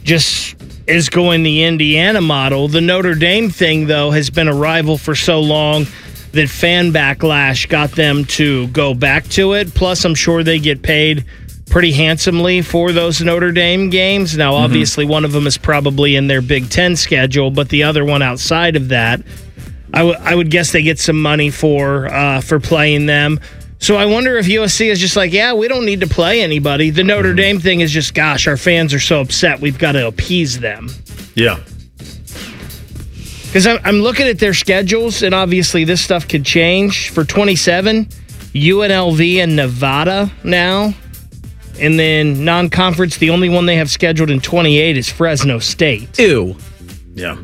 just is going the Indiana model. The Notre Dame thing, though, has been a rival for so long that fan backlash got them to go back to it. Plus, I'm sure they get paid pretty handsomely for those Notre Dame games. Now, obviously, one of them is probably in their Big Ten schedule, but the other one outside of that, I would guess they get some money for playing them. So I wonder if USC is just like, yeah, we don't need to play anybody. The Notre Dame thing is just, gosh, our fans are so upset, we've got to appease them. Yeah. Because I'm looking at their schedules, and obviously this stuff could change. For 27, UNLV and Nevada now. And then non-conference, the only one they have scheduled in 28 is Fresno State. Ew. Yeah.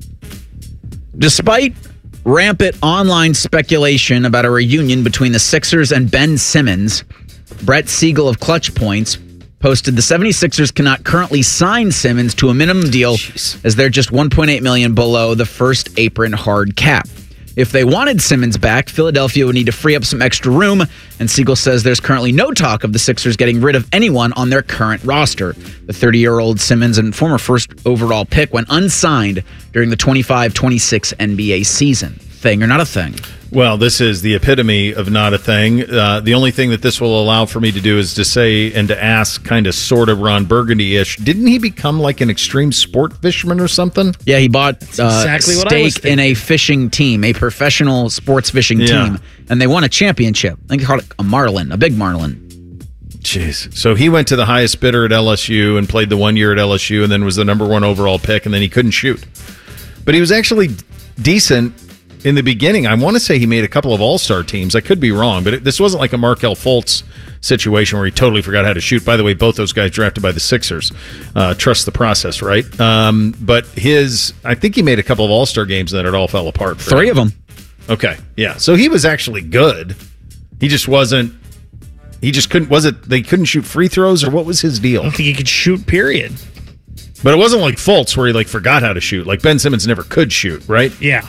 Despite rampant online speculation about a reunion between the Sixers and Ben Simmons, Brett Siegel of Clutch Points posted the 76ers cannot currently sign Simmons to a minimum deal as they're just $1.8 million below the first apron hard cap. If they wanted Simmons back, Philadelphia would need to free up some extra room, and Siegel says there's currently no talk of the Sixers getting rid of anyone on their current roster. The 30-year-old Simmons and former first overall pick went unsigned during the 25-26 NBA season. Thing or not a thing? Well, this is the epitome of not a thing. The only thing that this will allow for me to do is to say and to ask, kind of sort of Ron Burgundy-ish, didn't he become like an extreme sport fisherman or something? Yeah, he bought exactly stake in a fishing team, a professional sports fishing team, and they won a championship. I think they called it a marlin, a big marlin. Jeez. So he went to the highest bidder at LSU and played the 1 year at LSU and then was the number one overall pick, and then he couldn't shoot. But he was actually decent in the beginning. I want to say he made a couple of all-star teams. I could be wrong, but this wasn't like a Markelle Fultz situation where he totally forgot how to shoot. By the way, both those guys drafted by the Sixers. Trust the process, right? But I think he made a couple of all-star games and then it all fell apart for Three him. of them. Okay, yeah. So he was actually good. He just wasn't. He just couldn't. Was it they couldn't shoot free throws, or what was his deal? I don't think he could shoot, period. But it wasn't like Fultz where he forgot how to shoot. Like Ben Simmons never could shoot, right? Yeah.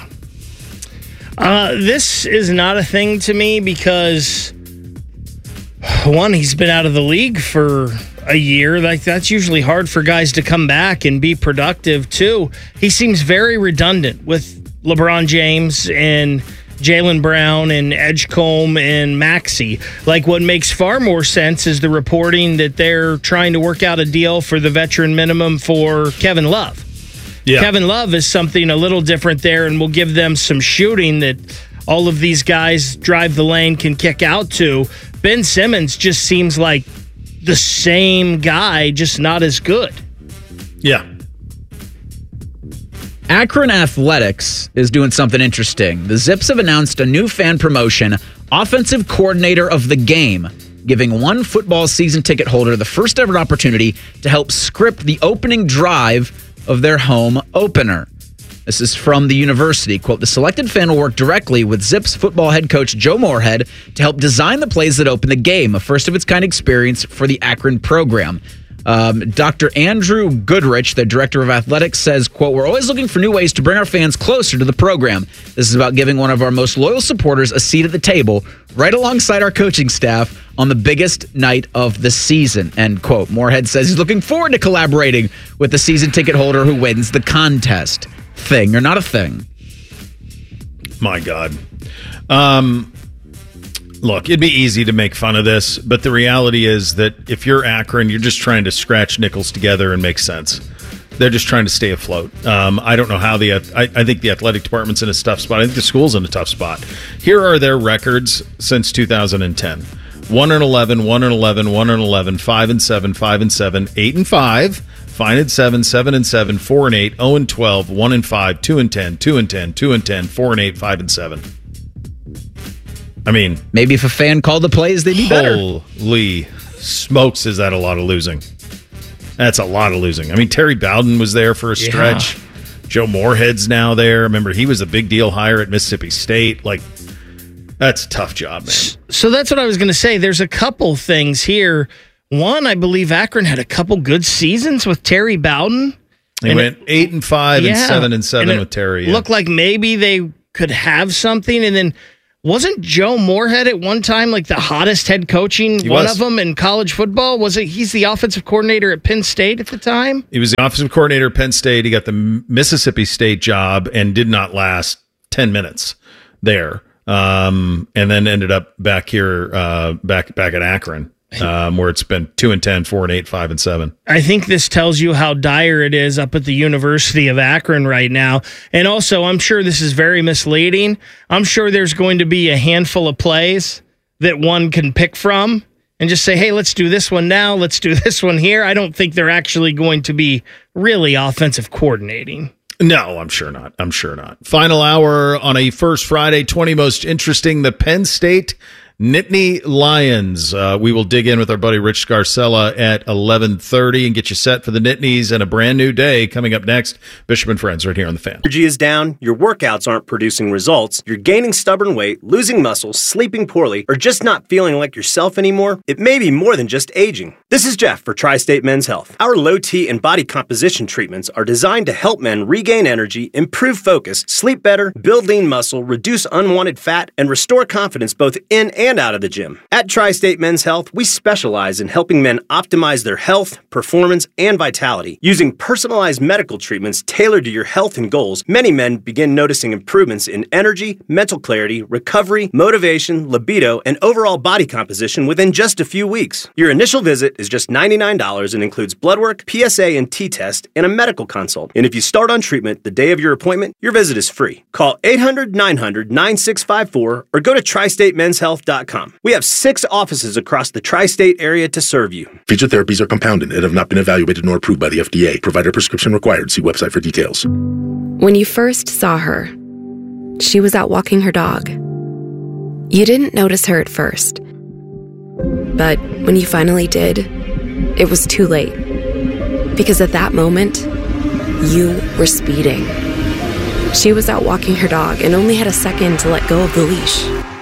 This is not a thing to me because, one, he's been out of the league for a year. That's usually hard for guys to come back and be productive. Two, he seems very redundant with LeBron James and Jaylen Brown and Edgecombe and Maxey. What makes far more sense is the reporting that they're trying to work out a deal for the veteran minimum for Kevin Love. Yeah. Kevin Love is something a little different there and will give them some shooting that all of these guys drive the lane can kick out to. Ben Simmons just seems like the same guy, just not as good. Yeah. Akron Athletics is doing something interesting. The Zips have announced a new fan promotion, Offensive Coordinator of the Game, giving one football season ticket holder the first ever opportunity to help script the opening drive of their home opener. This is from the university. Quote, the selected fan will work directly with Zips football head coach Joe Moorhead to help design the plays that open the game, a first-of-its-kind experience for the Akron program. Dr. Andrew Goodrich, the director of athletics, says, quote, we're always looking for new ways to bring our fans closer to the program. This is about giving one of our most loyal supporters a seat at the table, right alongside our coaching staff on the biggest night of the season, end quote. Moorhead says he's looking forward to collaborating with the season ticket holder who wins the contest. Thing or not a thing? My God. Look, it'd be easy to make fun of this, but the reality is that if you're Akron, you're just trying to scratch nickels together and make sense. They're just trying to stay afloat. I don't know how I think the athletic department's in a tough spot. I think the school's in a tough spot. Here are their records since 2010. 1-11, 1-11, 1-11, 5-7, 5-7, 8-5, 5-7, 7-7, 4-8, 0-12, 1-5, 2-10, 2-10, 2-10, 4-8, 5-7. I mean, maybe if a fan called the plays, they'd be better. Holy smokes, is that a lot of losing? That's a lot of losing. I mean, Terry Bowden was there for a stretch. Yeah. Joe Moorhead's now there. Remember, he was a big deal hire at Mississippi State. That's a tough job, man. So that's what I was going to say. There's a couple things here. One, I believe Akron had a couple good seasons with Terry Bowden. They went 8-5 and 7-7 with Terry. Looked like maybe they could have something. And then Wasn't Joe Moorhead at one time like the hottest head coaching of them in college football? He's the offensive coordinator at Penn State at the time? He was the offensive coordinator at Penn State. He got the Mississippi State job and did not last 10 minutes there. And then ended up back here, back at Akron. Where it's been 2-10, 4-8, 5-7. I think this tells you how dire it is up at the University of Akron right now. And also, I'm sure this is very misleading. I'm sure there's going to be a handful of plays that one can pick from and just say, hey, let's do this one now. Let's do this one here. I don't think they're actually going to be really offensive coordinating. No, I'm sure not. Final hour on a first Friday, 20 most interesting, the Penn State Nittany Lions. We will dig in with our buddy Rich Scarcella at 11:30 and get you set for the Nittany's and a brand new day coming up next. Bishop and Friends right here on The Fan. Energy is down, your workouts aren't producing results, you're gaining stubborn weight, losing muscle, sleeping poorly, or just not feeling like yourself anymore. It may be more than just aging. This is Jeff for Tri-State Men's Health. Our low T and body composition treatments are designed to help men regain energy, improve focus, sleep better, build lean muscle, reduce unwanted fat, and restore confidence both in and out of the gym. At Tri-State Men's Health, we specialize in helping men optimize their health, performance, and vitality. Using personalized medical treatments tailored to your health and goals, many men begin noticing improvements in energy, mental clarity, recovery, motivation, libido, and overall body composition within just a few weeks. Your initial visit is just $99 and includes blood work, PSA and T-test, and a medical consult. And if you start on treatment the day of your appointment, your visit is free. Call 800-900-9654 or go to tristatemenshealth.com. We have 6 offices across the tri-state area to serve you. Feature therapies are compounded and have not been evaluated nor approved by the FDA. Provider prescription required. See website for details. When you first saw her, she was out walking her dog. You didn't notice her at first. But when you finally did, it was too late. Because at that moment, you were speeding. She was out walking her dog and only had a second to let go of the leash.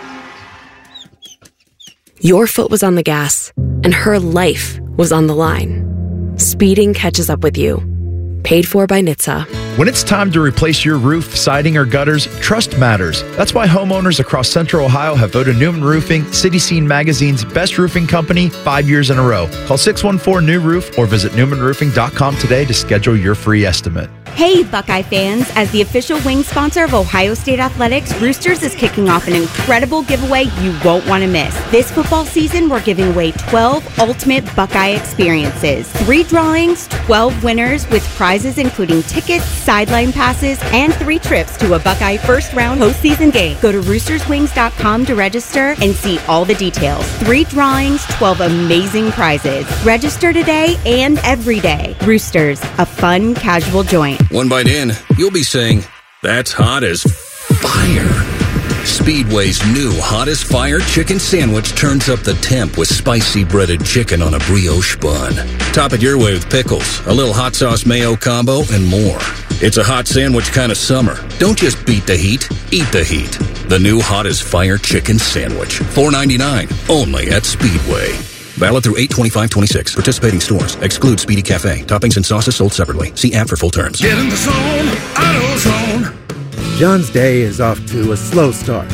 Your foot was on the gas, and her life was on the line. Speeding catches up with you. Paid for by NHTSA. When it's time to replace your roof, siding, or gutters, trust matters. That's why homeowners across Central Ohio have voted Newman Roofing City Scene Magazine's best roofing company 5 years in a row. Call 614-NEW-ROOF or visit newmanroofing.com today to schedule your free estimate. Hey, Buckeye fans! As the official wing sponsor of Ohio State Athletics, Roosters is kicking off an incredible giveaway you won't want to miss. This football season, we're giving away 12 ultimate Buckeye experiences. 3 drawings, 12 winners with prizes including tickets, sideline passes, and 3 trips to a Buckeye first-round postseason game. Go to roosterswings.com to register and see all the details. 3 drawings, 12 amazing prizes. Register today and every day. Roosters, a fun, casual joint. One bite in, you'll be saying, that's hot as fire. Speedway's new Hot as Fire chicken sandwich turns up the temp with spicy breaded chicken on a brioche bun. Top it your way with pickles, a little hot sauce mayo combo, and more. It's a hot sandwich kind of summer. Don't just beat the heat, eat the heat. The new Hot as Fire chicken sandwich, $4.99, only at Speedway. Valid through 8/25/26. Participating stores. Exclude Speedy Cafe. Toppings and sauces sold separately. See app for full terms. Get in the zone, AutoZone. John's day is off to a slow start.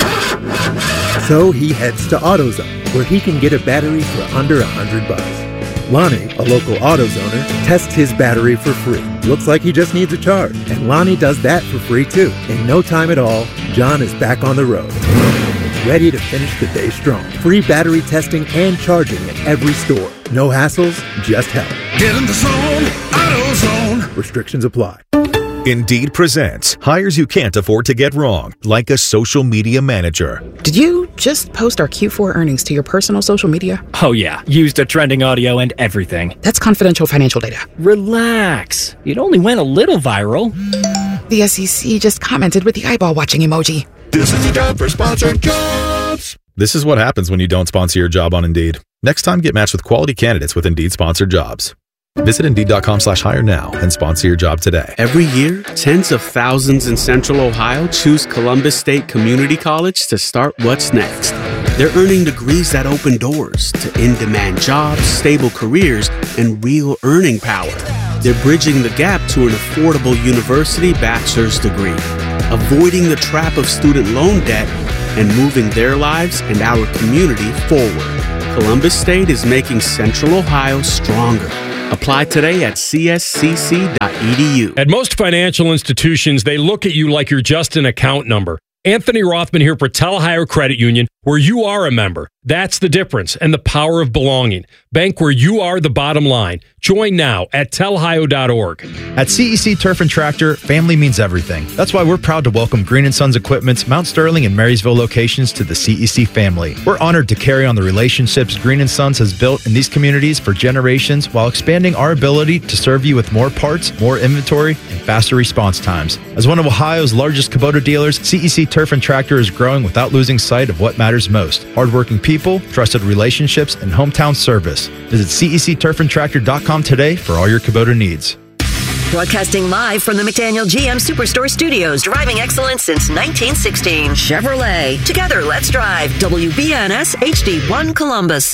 So he heads to AutoZone, where he can get a battery for under $100. Lonnie, a local AutoZoner, tests his battery for free. Looks like he just needs a charge. And Lonnie does that for free too. In no time at all, John is back on the road. Ready to finish the day strong. Free battery testing and charging at every store. No hassles, just help. Get in the zone, AutoZone. Restrictions apply. Indeed presents hires you can't afford to get wrong, like a social media manager. Did you just post our Q4 earnings to your personal social media? Oh yeah, used a trending audio and everything. That's confidential financial data. Relax. It only went a little viral. The SEC just commented with the eyeball watching emoji. This is the job for sponsored jobs. This is what happens when you don't sponsor your job on Indeed. Next time, get matched with quality candidates with Indeed sponsored jobs. Visit Indeed.com/hire now and sponsor your job today. Every year, tens of thousands in Central Ohio choose Columbus State Community College to start what's next. They're earning degrees that open doors to in-demand jobs, stable careers, and real earning power. They're bridging the gap to an affordable university bachelor's degree, avoiding the trap of student loan debt, and moving their lives and our community forward. Columbus State is making Central Ohio stronger. Apply today at cscc.edu. At most financial institutions, they look at you like you're just an account number. Anthony Rothman here for Tel Ohio Credit Union, where you are a member. That's the difference and the power of belonging. Bank where you are the bottom line. Join now at telohio.org. At CEC Turf and Tractor, family means everything. That's why we're proud to welcome Green & Sons Equipment's Mount Sterling and Marysville locations to the CEC family. We're honored to carry on the relationships Green & Sons has built in these communities for generations while expanding our ability to serve you with more parts, more inventory, and faster response times. As one of Ohio's largest Kubota dealers, CEC Turf and Tractor is growing without losing sight of what matters most. Hardworking people, trusted relationships, and hometown service. Visit CECTurfandTractor.com today for all your Kubota needs. Broadcasting live from the McDaniel GM Superstore Studios, driving excellence since 1916. Chevrolet. Together, let's drive. WBNS HD1 Columbus.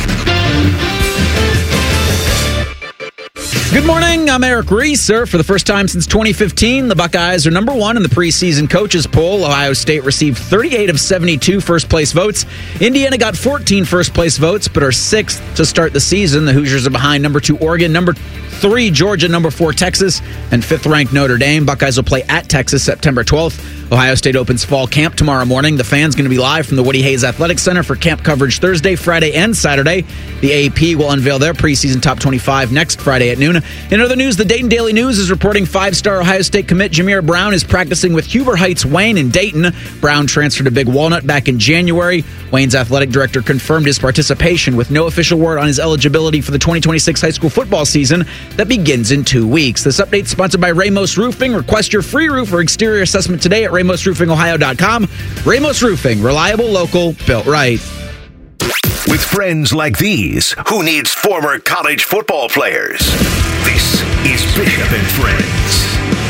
Good morning. I'm Eric Reeser. For the first time since 2015, the Buckeyes are number one in the preseason coaches poll. Ohio State received 38 of 72 first-place votes. Indiana got 14 first-place votes, but are sixth to start the season. The Hoosiers are behind number 2 Oregon, number 3 Georgia, number 4 Texas, and 5th-ranked Notre Dame. Buckeyes will play at Texas September 12th. Ohio State opens fall camp tomorrow morning. The Fan's going to be live from the Woody Hayes Athletic Center for camp coverage Thursday, Friday, and Saturday. The AP will unveil their preseason top 25 next Friday at noon. In other news, the Dayton Daily News is reporting 5-star Ohio State commit Jameer Brown is practicing with Huber Heights Wayne in Dayton. Brown transferred to Big Walnut back in January. Wayne's athletic director confirmed his participation with no official word on his eligibility for the 2026 high school football season that begins in 2 weeks. This update is sponsored by Ramos Roofing. Request your free roof or exterior assessment today at RamosRoofingOhio.com. Ramos Roofing, reliable, local, built right. With friends like these, who needs former college football players? This is Bishop and Friends.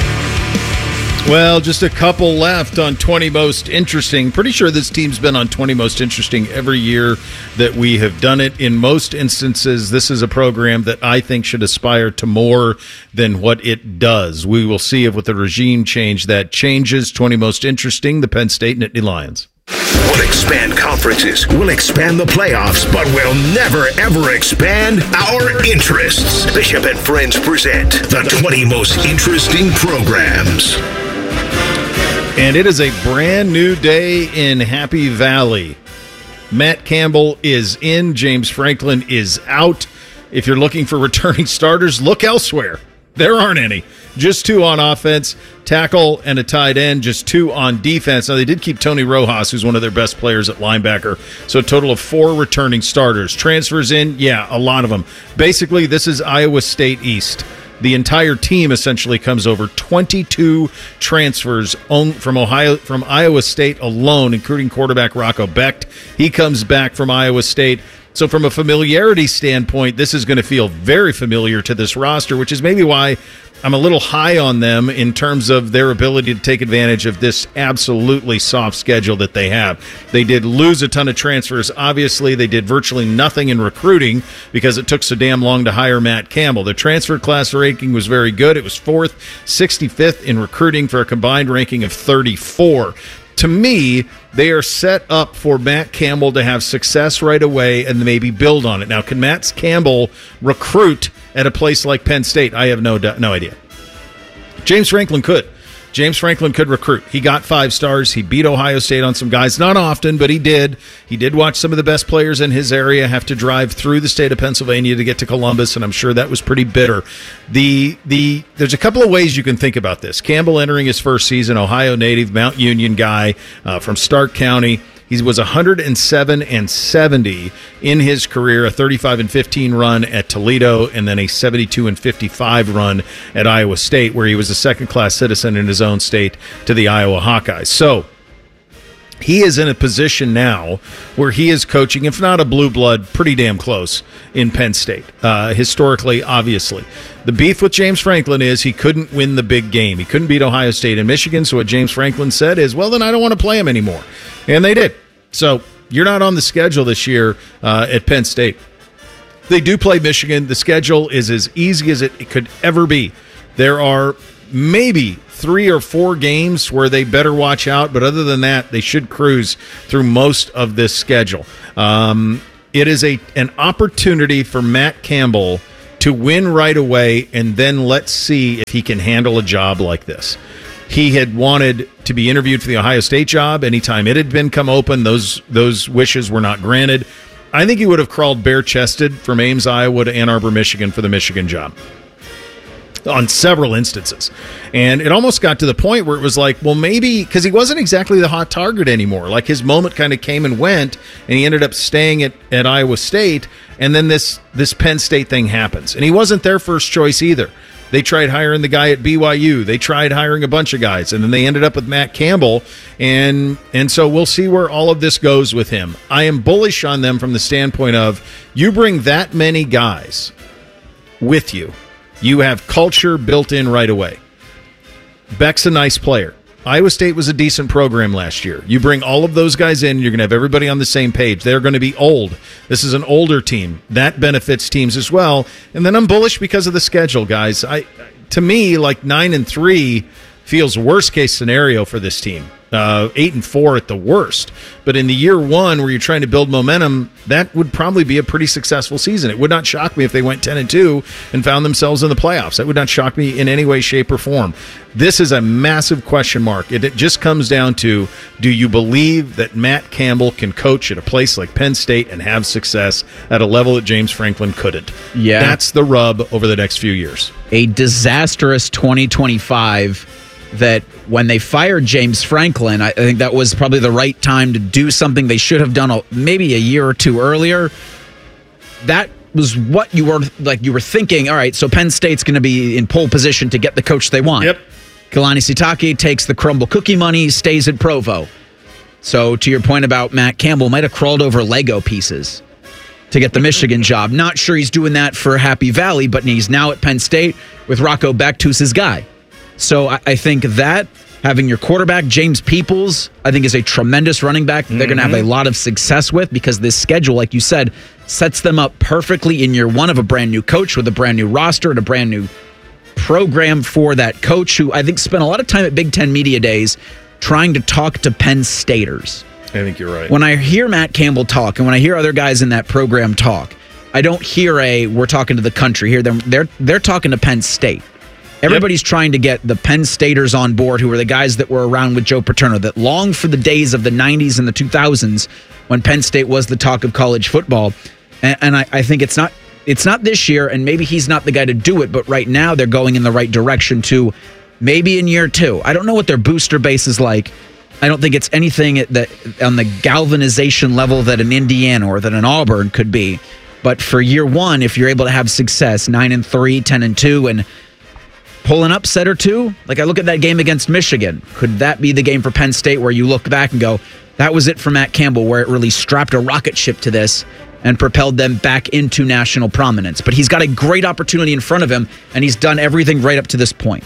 Well, just a couple left on 20 Most Interesting. Pretty sure this team's been on 20 Most Interesting every year that we have done it. In most instances, this is a program that I think should aspire to more than what it does. We will see if with the regime change that changes. 20 Most Interesting, the Penn State Nittany Lions. We'll expand conferences, we'll expand the playoffs, but we'll never, ever expand our interests. Bishop and Friends present the 20 Most Interesting Programs. And it is a brand new day in Happy Valley. Matt Campbell is in, James Franklin is out. If you're looking for returning starters, look elsewhere. There aren't any. Just 2 on offense, tackle and a tight end, just 2 on defense. Now, they did keep Tony Rojas, who's one of their best players at linebacker, so a total of 4 returning starters. Transfers in, yeah, a lot of them. Basically, this is Iowa State East. The entire team essentially comes over. 22 transfers from Iowa State alone, including quarterback Rocco Becht. He comes back from Iowa State. So from a familiarity standpoint, this is going to feel very familiar to this roster, which is maybe why I'm a little high on them in terms of their ability to take advantage of this absolutely soft schedule that they have. They did lose a ton of transfers. Obviously, they did virtually nothing in recruiting because it took so damn long to hire Matt Campbell. The transfer class ranking was very good. It was 4th, 65th in recruiting for a combined ranking of 34. To me, they are set up for Matt Campbell to have success right away and maybe build on it. Now, can Matt Campbell recruit at a place like Penn State? I have no idea. James Franklin could. James Franklin could recruit. He got 5 stars. He beat Ohio State on some guys. Not often, but he did. He did watch some of the best players in his area have to drive through the state of Pennsylvania to get to Columbus, and I'm sure that was pretty bitter. There's a couple of ways you can think about this. Campbell entering his first season, Ohio native, Mount Union guy from Stark County. He was 107-70 in his career, a 35-15 run at Toledo, and then a 72-55 run at Iowa State, where he was a second-class citizen in his own state to the Iowa Hawkeyes. So he is in a position now where he is coaching, if not a blue blood, pretty damn close in Penn State, historically, obviously. The beef with James Franklin is he couldn't win the big game. He couldn't beat Ohio State and Michigan, so what James Franklin said is, well, then I don't want to play him anymore. And they did. So you're not on the schedule this year at Penn State. They do play Michigan. The schedule is as easy as it could ever be. There are maybe 3 or 4 games where they better watch out, but other than that, they should cruise through most of this schedule. It is an opportunity for Matt Campbell to win right away, and then let's see if he can handle a job like this. He had wanted to be interviewed for the Ohio State job. Anytime it had been come open, those wishes were not granted. I think he would have crawled bare-chested from Ames, Iowa to Ann Arbor, Michigan for the Michigan job on several instances. And it almost got to the point where it was like, well, maybe, because he wasn't exactly the hot target anymore. Like his moment kind of came and went, and he ended up staying at Iowa State, and then this Penn State thing happens. And he wasn't their first choice either. They tried hiring the guy at BYU. They tried hiring a bunch of guys, and then they ended up with Matt Campbell. And so we'll see where all of this goes with him. I am bullish on them from the standpoint of you bring that many guys with you. You have culture built in right away. Beck's a nice player. Iowa State was a decent program last year. You bring all of those guys in, you're going to have everybody on the same page. They're going to be old. This is an older team. That benefits teams as well. And then I'm bullish because of the schedule, guys. To me, like 9-3 feels worst case scenario for this team. 8-4 at the worst. But in the year one where you're trying to build momentum, that would probably be a pretty successful season. It would not shock me if they went 10-2 and found themselves in the playoffs. That would not shock me in any way, shape, or form. This is a massive question mark. It just comes down to, do you believe that Matt Campbell can coach at a place like Penn State and have success at a level that James Franklin couldn't? Yeah. That's the rub over the next few years. A disastrous 2025 that when they fired James Franklin, I think that was probably the right time to do something they should have done maybe a year or two earlier. That was what you were thinking, all right, so Penn State's going to be in pole position to get the coach they want. Yep. Kalani Sitake takes the crumble cookie money, stays at Provo. So to your point about Matt Campbell, might have crawled over Lego pieces to get the Michigan job. Not sure he's doing that for Happy Valley, but he's now at Penn State with Rocco Becht, who's his guy. So I think that having your quarterback, James Peoples, I think is a tremendous running back that they're going to have a lot of success with, because this schedule, like you said, sets them up perfectly in year one of a brand new coach with a brand new roster and a brand new program for that coach, who I think spent a lot of time at Big Ten Media Days trying to talk to Penn Staters. I think you're right. When I hear Matt Campbell talk and when I hear other guys in that program talk, I don't hear we're talking to the country here. They're talking to Penn State. Everybody's trying to get the Penn Staters on board, who were the guys that were around with Joe Paterno, that longed for the days of the 90s and the 2000s when Penn State was the talk of college football. And I think it's not this year, and maybe he's not the guy to do it, but right now they're going in the right direction to maybe in year two. I don't know what their booster base is like. I don't think it's anything that on the galvanization level that an Indiana or that an Auburn could be. But for year one, if you're able to have success, 9-3, 10-2, and pull an upset or two, like I look at that game against Michigan, could that be the game for Penn State where you look back and go, that was it for Matt Campbell, where it really strapped a rocket ship to this and propelled them back into national prominence? But he's got a great opportunity in front of him, and he's done everything right up to this point.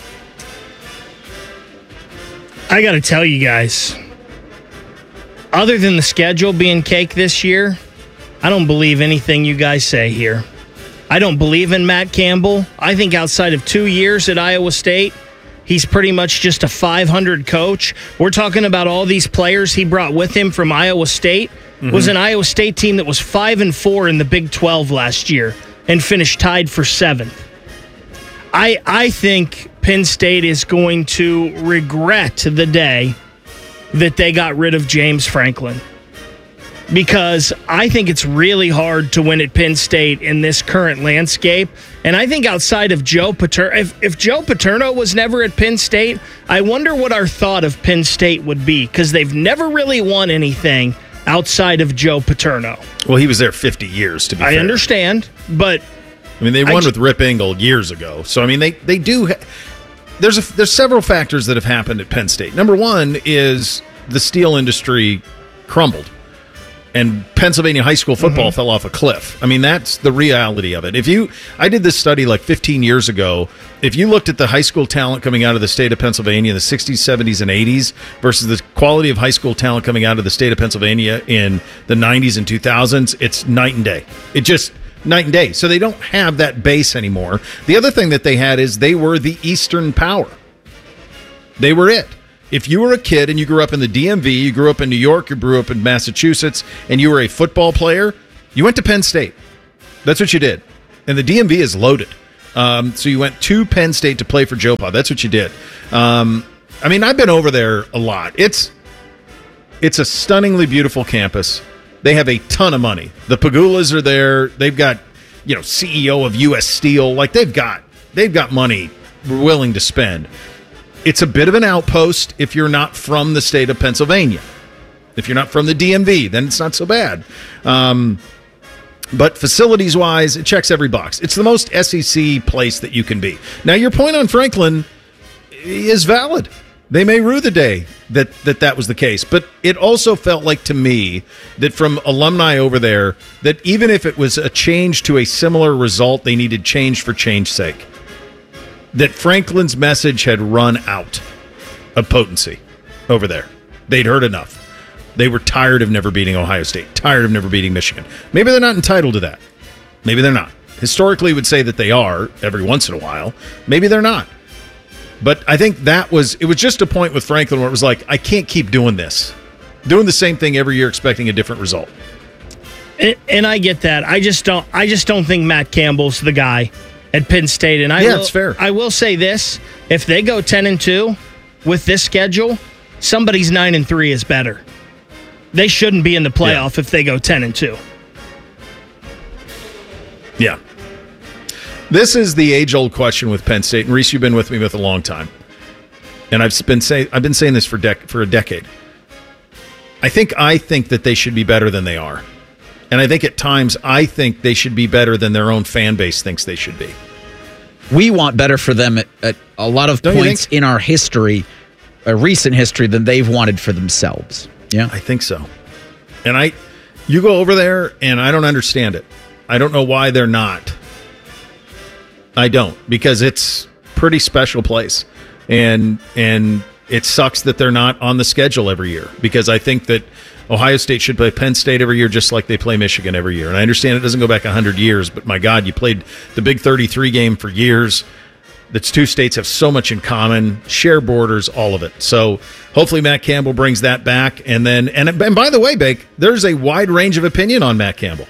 I got to tell you guys, other than the schedule being cake this year, I don't believe anything you guys say here. I don't believe in Matt Campbell. I think outside of 2 years at Iowa State, he's pretty much just a 500 coach. We're talking about all these players he brought with him from Iowa State. It was an Iowa State team that was 5-4 in the Big 12 last year and finished tied for 7th. I think Penn State is going to regret the day that they got rid of James Franklin, because I think it's really hard to win at Penn State in this current landscape. And I think outside of Joe Paterno, if Joe Paterno was never at Penn State, I wonder what our thought of Penn State would be, because they've never really won anything outside of Joe Paterno. Well, he was there 50 years, to be fair. I understand, but I mean, they won with Rip Engel years ago. So, I mean, they do. There's several factors that have happened at Penn State. Number one is the steel industry crumbled, and Pennsylvania high school football fell off a cliff. I mean, that's the reality of it. I did this study like 15 years ago. If you looked at the high school talent coming out of the state of Pennsylvania in the 60s, 70s, and 80s versus the quality of high school talent coming out of the state of Pennsylvania in the 90s and 2000s, it's night and day. It just night and day. So they don't have that base anymore. The other thing that they had is they were the Eastern power. They were it. If you were a kid and you grew up in the DMV, you grew up in New York, you grew up in Massachusetts, and you were a football player, you went to Penn State. That's what you did. And the DMV is loaded. So you went to Penn State to play for Joe Pa. That's what you did. I mean, I've been over there a lot. It's a stunningly beautiful campus. They have a ton of money. The Pagulas are there. They've got, CEO of U.S. Steel. Like, they've got money we're willing to spend. It's a bit of an outpost if you're not from the state of Pennsylvania. If you're not from the DMV, then it's not so bad. But facilities-wise, it checks every box. It's the most SEC place that you can be. Now, your point on Franklin is valid. They may rue the day that was the case. But it also felt like to me that from alumni over there, that even if it was a change to a similar result, they needed change for change's sake. That Franklin's message had run out of potency over there. They'd heard enough. They were tired of never beating Ohio State, tired of never beating Michigan. Maybe they're not entitled to that. Maybe they're not. Historically, would say that they are every once in a while. Maybe they're not. But I think it was just a point with Franklin where it was like, I can't keep doing this. Doing the same thing every year, expecting a different result. And I get that. I just don't think Matt Campbell's the guy at Penn State. And it's fair. I will say this. If they go 10-2 with this schedule, somebody's 9-3 is better. They shouldn't be in the playoff if they go 10-2. Yeah. This is the age-old question with Penn State, and Reese, you've been with me with a long time, and I've been saying this for a decade. I think that they should be better than they are, and I think at times I think they should be better than their own fan base thinks they should be. We want better for them at a lot of points in our history, a recent history, than they've wanted for themselves. Yeah, I think so. And you go over there, and I don't understand it. I don't know why they're not. I don't, because it's a pretty special place, and it sucks that they're not on the schedule every year, because I think that Ohio State should play Penn State every year just like they play Michigan every year. And I understand it doesn't go back 100 years, but my God, you played the Big 33 game for years. The two states have so much in common, share borders, all of it. So hopefully Matt Campbell brings that back. And by the way, Bake, there's a wide range of opinion on Matt Campbell.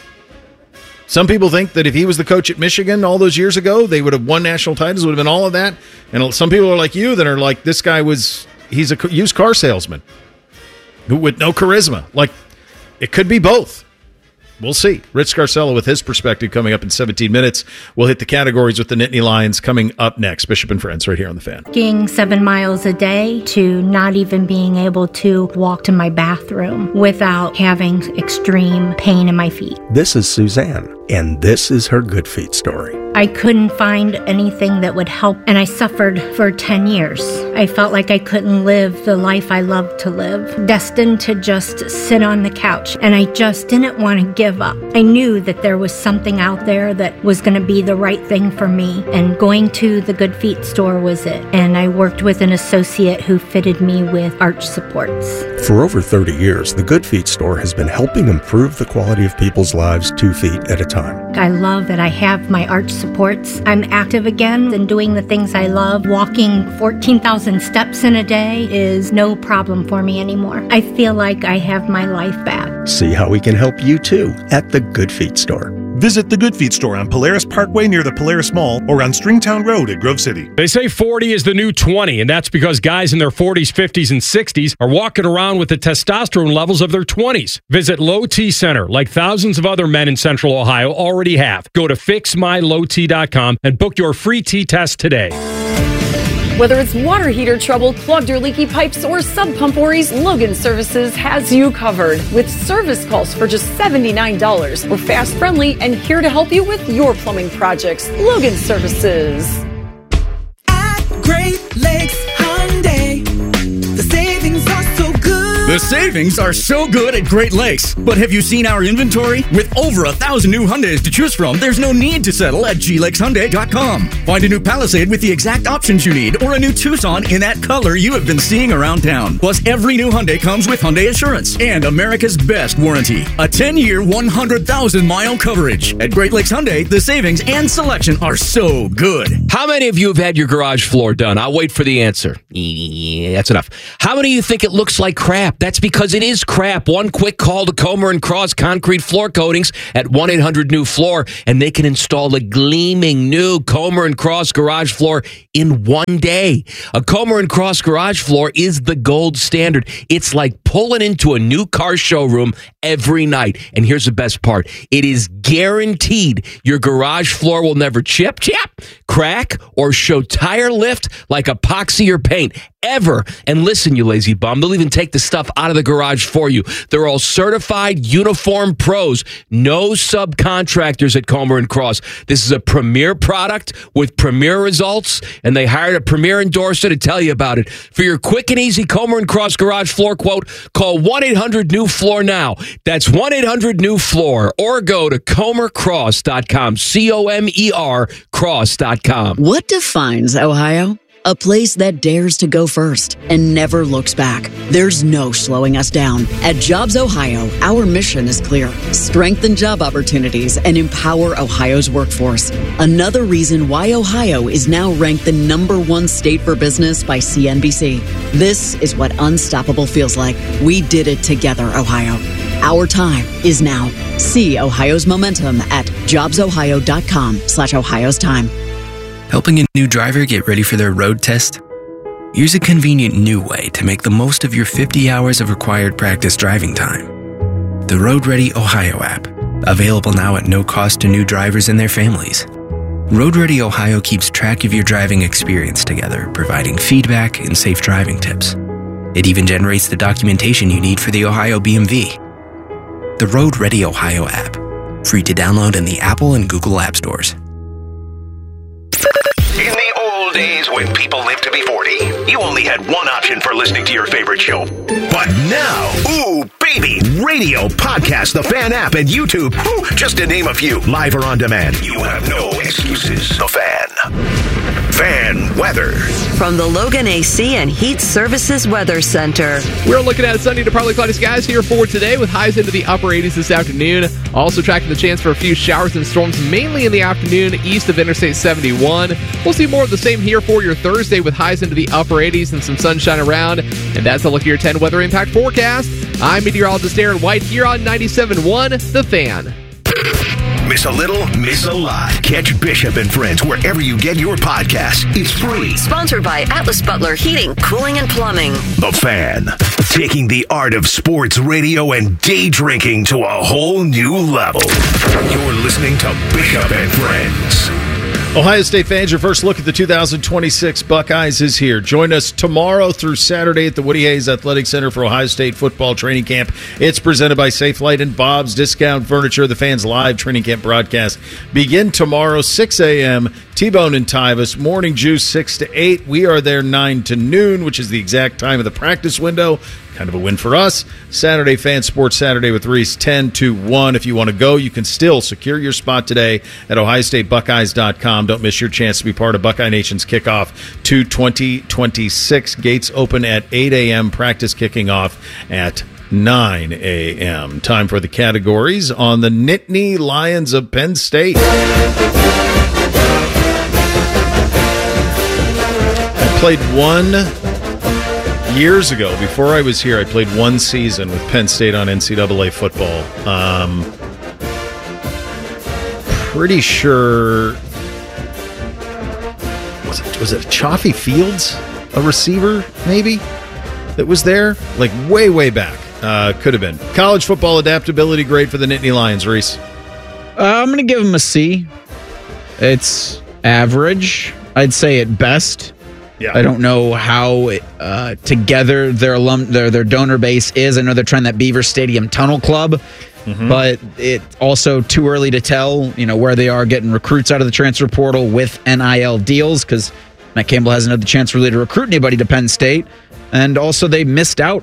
Some people think that if he was the coach at Michigan all those years ago, they would have won national titles, would have been all of that. And some people are like you that are like, this guy he's a used car salesman with no charisma. Like, it could be both. We'll see. Rich Scarcella with his perspective coming up in 17 minutes. We'll hit the categories with the Nittany Lions coming up next. Bishop and Friends right here on The Fan. Walking 7 miles a day to not even being able to walk to my bathroom without having extreme pain in my feet. This is Suzanne, and this is her Good Feet story. I couldn't find anything that would help, and I suffered for 10 years. I felt like I couldn't live the life I loved to live, destined to just sit on the couch, and I just didn't want to give up. I knew that there was something out there that was going to be the right thing for me, and going to the Good Feet store was it. And I worked with an associate who fitted me with arch supports. For over 30 years, the Good Feet store has been helping improve the quality of people's lives 2 feet at a time. I love that I have my arch supports. I'm active again and doing the things I love. Walking 14,000 steps in a day is no problem for me anymore. I feel like I have my life back. See how we can help you too at the Good Feet store. Visit the Good Feet store on Polaris Parkway near the Polaris Mall or on Stringtown Road at Grove City. They say 40 is the new 20, and that's because guys in their 40s, 50s, and 60s are walking around with the testosterone levels of their 20s. Visit Low T Center, like thousands of other men in Central Ohio already have. Go to fixmylowt.com and book your free T test today. Whether it's water heater trouble, clogged or leaky pipes, or sub pump worries, Logan Services has you covered with service calls for just $79. We're fast, friendly, and here to help you with your plumbing projects. Logan Services. At Great Lakes Hyundai, the savings are so good. The savings are so good at Great Lakes. But have you seen our inventory? With over 1,000 new Hyundais to choose from, there's no need to settle at glakeshyundai.com. Find a new Palisade with the exact options you need, or a new Tucson in that color you have been seeing around town. Plus, every new Hyundai comes with Hyundai Assurance and America's best warranty. A 10-year, 100,000-mile coverage. At Great Lakes Hyundai, the savings and selection are so good. How many of you have had your garage floor done? I'll wait for the answer. Yeah, that's enough. How many of you think it looks like crap? That's because it is crap. One quick call to Comer & Cross Concrete Floor Coatings at 1-800-NEW-FLOOR, and they can install a gleaming new Comer & Cross garage floor in one day. A Comer & Cross garage floor is the gold standard. It's like pulling into a new car showroom every night. And here's the best part. It is guaranteed your garage floor will never chip, crack, or show tire lift like epoxy or paint ever. And listen, you lazy bum, they'll even take the stuff out of the garage for you. They're all certified uniform pros. No subcontractors at Comer & Cross. This is a premier product with premier results, and they hired a premier endorser to tell you about it. For your quick and easy Comer & Cross garage floor quote, call 1-800-NEW-FLOOR now. That's 1-800-NEW-FLOOR, or go to comercross.com, C-O-M-E-R cross.com. What defines Ohio? A place that dares to go first and never looks back. There's no slowing us down. At Jobs Ohio, our mission is clear. Strengthen job opportunities and empower Ohio's workforce. Another reason why Ohio is now ranked the #1 state for business by CNBC. This is what unstoppable feels like. We did it together, Ohio. Our time is now. See Ohio's momentum at jobsohio.com/Ohio's time. Helping a new driver get ready for their road test? Use a convenient new way to make the most of your 50 hours of required practice driving time. The Road Ready Ohio app, available now at no cost to new drivers and their families. Road Ready Ohio keeps track of your driving experience together, providing feedback and safe driving tips. It even generates the documentation you need for the Ohio BMV. The Road Ready Ohio app, free to download in the Apple and Google App Stores. In the old days when people lived to be 40, you only had one option for listening to your favorite show. But now, ooh, baby, radio, podcast, the Fan app, and YouTube, just to name a few, live or on demand. You have no excuses. The Fan. Fan weather. From the Logan AC and Heat Services Weather Center. We're looking at sunny to partly cloudy skies here for today with highs into the upper 80s this afternoon. Also tracking the chance for a few showers and storms mainly in the afternoon east of Interstate 71. We'll see more of the same here for your Thursday with highs into the upper 80s and some sunshine around. And that's a look at your 10 weather impact forecast. I'm meteorologist Aaron White here on 97.1 The Fan. Miss a little, miss a lot. Catch Bishop and Friends wherever you get your podcasts. It's free. Sponsored by Atlas Butler Heating, Cooling, and Plumbing. The Fan. Taking the art of sports radio and day drinking to a whole new level. You're listening to Bishop and Friends. Ohio State fans, your first look at the 2026 Buckeyes is here. Join us tomorrow through Saturday at the Woody Hayes Athletic Center for Ohio State football training camp. It's presented by Safelite and Bob's Discount Furniture. The Fans live training camp broadcast begin tomorrow, 6 a.m. T-Bone and Tyvus. Morning juice, 6 to 8. We are there 9 to noon, which is the exact time of the practice window. Kind of a win for us. Saturday, Fan Sports Saturday with Reese, 10 to 1. If you want to go, you can still secure your spot today at OhioStateBuckeyes.com. Don't miss your chance to be part of Buckeye Nation's kickoff to 2026. Gates open at 8 a.m., practice kicking off at 9 a.m. Time for the categories on the Nittany Lions of Penn State. I played one... Years ago, before I was here, I played one season with Penn State on NCAA football. Pretty sure was it Chaffee Fields, a receiver maybe that was there, like way back. Could have been. College football adaptability grade for the Nittany Lions, Reese. I'm going to give them a C. It's average, I'd say at best. Yeah. I don't know how together their donor base is. I know they're trying that Beaver Stadium Tunnel Club, but it's also too early to tell, where they are getting recruits out of the transfer portal with NIL deals, because Matt Campbell hasn't had the chance really to recruit anybody to Penn State. And also they missed out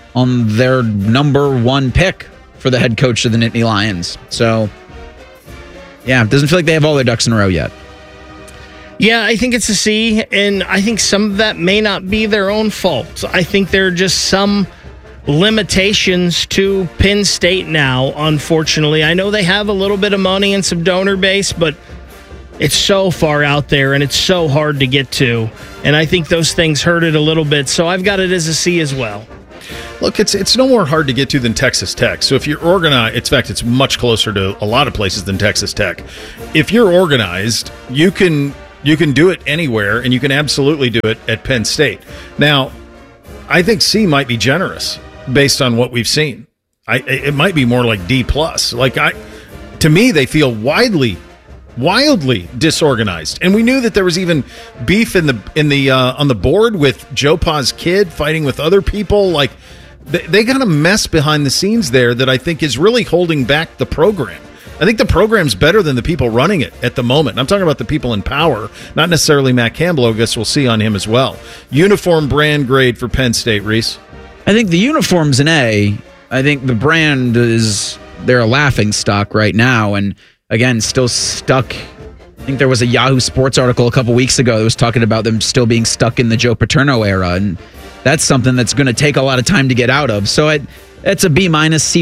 on their number 1 pick for the head coach of the Nittany Lions. So, yeah, it doesn't feel like they have all their ducks in a row yet. Yeah, I think it's a C, and I think some of that may not be their own fault. I think there are just some limitations to Penn State now, unfortunately. I know they have a little bit of money and some donor base, but it's so far out there, and it's so hard to get to. And I think those things hurt it a little bit, so I've got it as a C as well. Look, it's no more hard to get to than Texas Tech. So if you're organized, in fact, it's much closer to a lot of places than Texas Tech. If you're organized, you can do it anywhere, and you can absolutely do it at Penn State. Now, I think C might be generous based on what we've seen. It might be more like D+. To me, they feel wildly disorganized, and we knew that there was even beef on the board with Joe Pa's kid fighting with other people. Like they got a mess behind the scenes there that I think is really holding back the program. I think the program's better than the people running it at the moment. I'm talking about the people in power, not necessarily Matt Campbell. I guess we'll see on him as well. Uniform brand grade for Penn State, Reese. I think the uniform's an A. I think the brand they're a laughing stock right now. And again, still stuck. I think there was a Yahoo Sports article a couple weeks ago that was talking about them still being stuck in the Joe Paterno era. And that's something that's going to take a lot of time to get out of. So it's a B-, C+.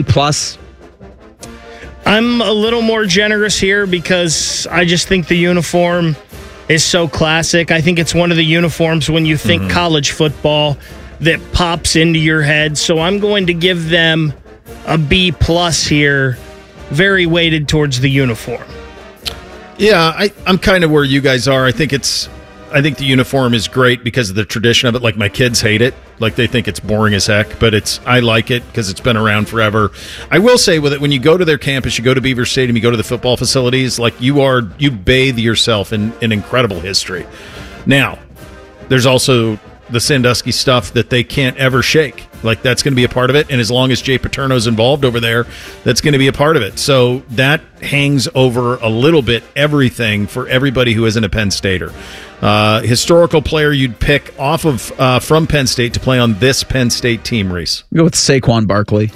I'm a little more generous here because I just think the uniform is so classic. I think it's one of the uniforms when you think college football that pops into your head. So I'm going to give them a B+ here, very weighted towards the uniform. Yeah, I'm kind of where you guys are. I think the uniform is great because of the tradition of it. Like my kids hate it. Like they think it's boring as heck, but I like it because it's been around forever. I will say with it, when you go to their campus, you go to Beaver Stadium, you go to the football facilities, like you bathe yourself in incredible history. Now, there's also the Sandusky stuff that they can't ever shake. Like that's going to be a part of it. And as long as Jay Paterno's involved over there, that's going to be a part of it. So that hangs over a little bit everything for everybody who isn't a Penn Stater. Historical player you'd pick off of from Penn State to play on this Penn State team, Reese? Go with Saquon Barkley.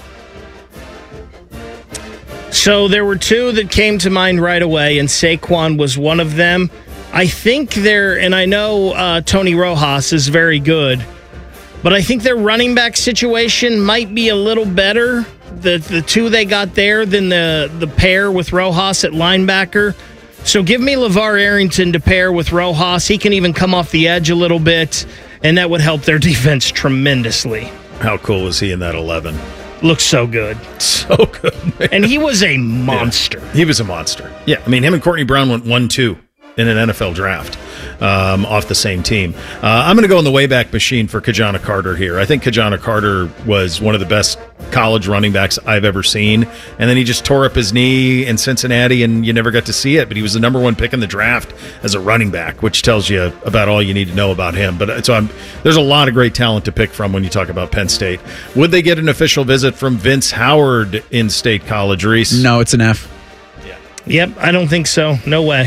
So there were two that came to mind right away, and Saquon was one of them. I think and I know Tony Rojas is very good, but I think their running back situation might be a little better, the two they got there, than the pair with Rojas at linebacker. So give me LeVar Arrington to pair with Rojas. He can even come off the edge a little bit, and that would help their defense tremendously. How cool is he in that 11? Looks so good. So good, man. And he was a monster. Yeah, he was a monster. Yeah, I mean, him and Courtney Brown went 1-2 in an NFL draft off the same team. I'm going to go in the Wayback Machine for Kajana Carter here. I think Kajana Carter was one of the best college running backs I've ever seen. And then he just tore up his knee in Cincinnati, and you never got to see it. But he was the number 1 pick in the draft as a running back, which tells you about all you need to know about him. But there's a lot of great talent to pick from when you talk about Penn State. Would they get an official visit from Vince Howard in State College, Reese? No, it's an F. Yeah. Yep, I don't think so. No way.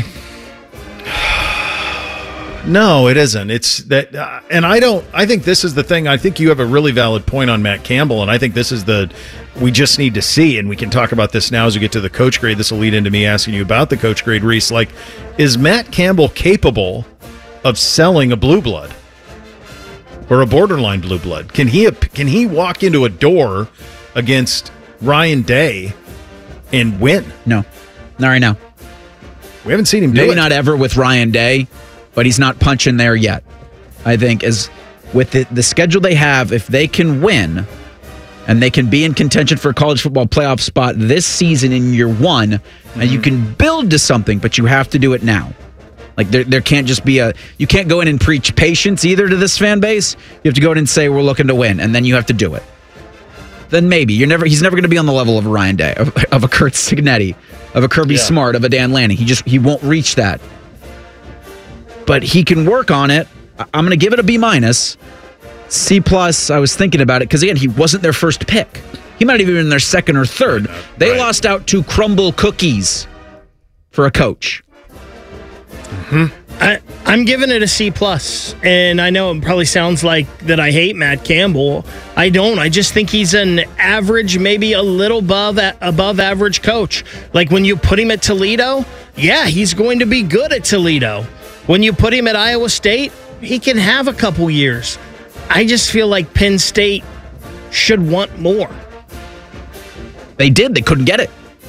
No, it isn't. It's that, and I think this is the thing. I think you have a really valid point on Matt Campbell, and I think this is we just need to see, and we can talk about this now as we get to the coach grade. This will lead into me asking you about the coach grade, Reese. Like, is Matt Campbell capable of selling a blue blood or a borderline blue blood? Can he walk into a door against Ryan Day and win? No, not right now. We haven't seen him do it. Maybe not ever with Ryan Day, but he's not punching there yet. I think as with the schedule they have, if they can win and they can be in contention for a college football playoff spot this season in year 1, and you can build to something, but you have to do it now. Like there can't just be you can't go in and preach patience either to this fan base. You have to go in and say we're looking to win, and then you have to do it. Then maybe he's never going to be on the level of a Ryan Day, of a Kurt Signetti, of a Kirby Smart, of a Dan Lanning. He won't reach that. But he can work on it. I'm going to give it a B-. C+, I was thinking about it because, again, he wasn't their first pick. He might have even been their second or third. They lost out to Crumble Cookies for a coach. I I'm giving it a C+. And I know it probably sounds like that I hate Matt Campbell. I don't. I just think he's an average, maybe a little above average coach. Like when you put him at Toledo, yeah, he's going to be good at Toledo. When you put him at Iowa State, he can have a couple years. I just feel like Penn State should want more. They did. They couldn't get it.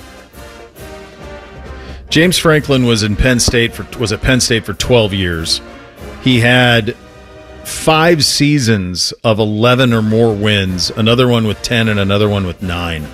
James Franklin was at Penn State for 12 years. He had 5 seasons of 11 or more wins, another one with 10 and another one with 9.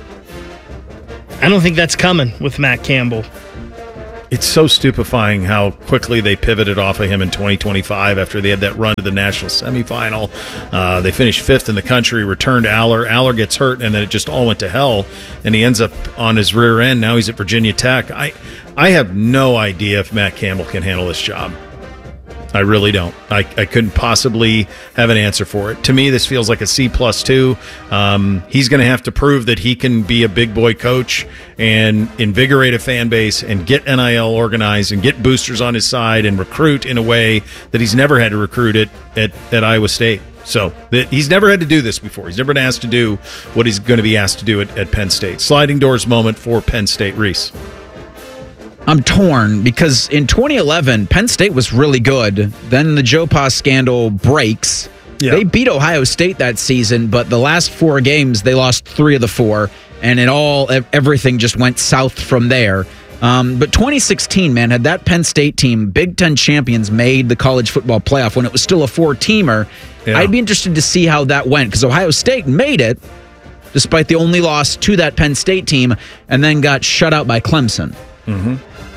I don't think that's coming with Matt Campbell. It's so stupefying how quickly they pivoted off of him in 2025 after they had that run to the national semifinal. They finished 5th in the country, returned Aller. Aller gets hurt, and then it just all went to hell, and he ends up on his rear end. Now he's at Virginia Tech. I have no idea if Matt Campbell can handle this job. I really don't. I couldn't possibly have an answer for it. To me, this feels like a C+ too. He's going to have to prove that he can be a big boy coach and invigorate a fan base and get NIL organized and get boosters on his side and recruit in a way that he's never had to recruit at Iowa State. So he's never had to do this before. He's never been asked to do what he's going to be asked to do at Penn State. Sliding doors moment for Penn State. Reese. I'm torn because in 2011, Penn State was really good. Then the Joe Pa scandal breaks. Yeah. They beat Ohio State that season, but the last 4 games, they lost 3 of the 4, and everything just went south from there. But 2016, man, had that Penn State team, Big Ten champions, made the college football playoff when it was still a 4-teamer, I'd be interested to see how that went because Ohio State made it despite the only loss to that Penn State team and then got shut out by Clemson. Mm-hmm.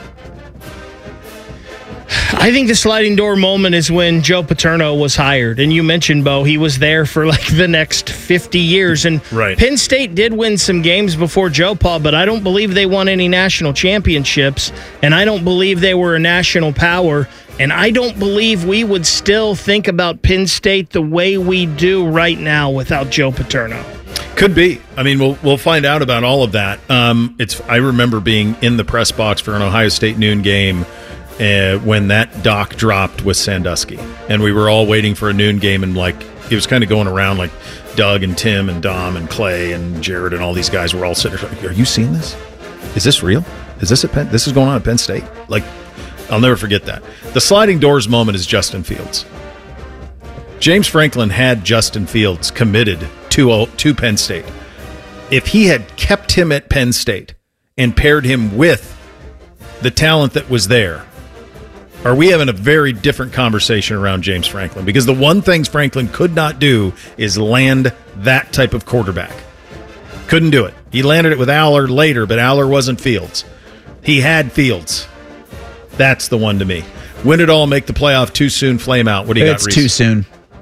I think the sliding door moment is when Joe Paterno was hired. And you mentioned, Bo, he was there for like the next 50 years. And Penn State did win some games before Joe Pa, but I don't believe they won any national championships. And I don't believe they were a national power. And I don't believe we would still think about Penn State the way we do right now without Joe Paterno. Could be. I mean, we'll find out about all of that. I remember being in the press box for an Ohio State noon game when that doc dropped with Sandusky, and we were all waiting for a noon game, and like it was kind of going around, like Doug and Tim and Dom and Clay and Jared and all these guys were all sitting there like, "Are you seeing this? Is this real? Is this This is going on at Penn State?" Like, I'll never forget that. The sliding doors moment is Justin Fields. James Franklin had Justin Fields committed to Penn State. If he had kept him at Penn State and paired him with the talent that was there, are we having a very different conversation around James Franklin? Because the one thing Franklin could not do is land that type of quarterback. Couldn't do it. He landed it with Aller later, but Aller wasn't Fields. He had Fields. That's the one to me. When did all make the playoff too soon, flame out? What do you got, Reese? It's too soon.